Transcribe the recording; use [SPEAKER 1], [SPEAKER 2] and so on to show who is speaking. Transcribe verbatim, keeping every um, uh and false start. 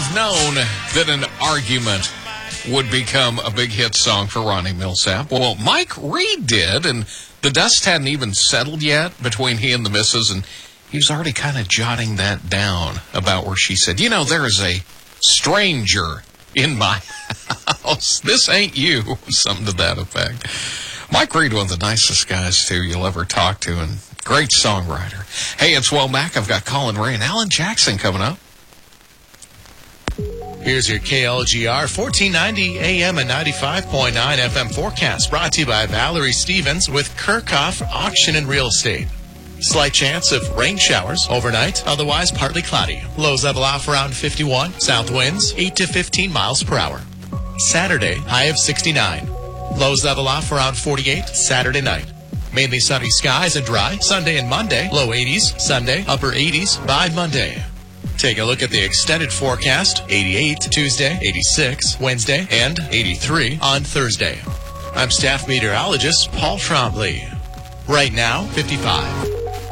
[SPEAKER 1] known that an argument would become a big hit song for Ronnie Millsap. Well, Mike Reed did, and the dust hadn't even settled yet between he and the missus, and he was already kind of jotting that down about where she said, you know, there is a stranger in my house. This ain't you. Something to that effect. Mike Reed, one of the nicest guys, too, you'll ever talk to, and great songwriter. Hey, it's Well Mac. I've got Colin Ray and Alan Jackson coming up.
[SPEAKER 2] Here's your K L G R fourteen ninety A M and ninety-five point nine F M forecast, brought to you by Valerie Stevens with Kirchhoff Auction and Real Estate. Slight chance of rain showers overnight, otherwise partly cloudy. Lows level off around fifty-one. South winds eight to fifteen miles per hour. Saturday, high of sixty-nine. Lows level off around forty-eight Saturday night. Mainly sunny skies and dry Sunday and Monday. Low eighties. Sunday, upper eighties by Monday. Take a look at the extended forecast. eighty-eight Tuesday, eighty-six Wednesday, and eighty-three on Thursday. I'm staff meteorologist Paul Trombley. Right now, fifty-five.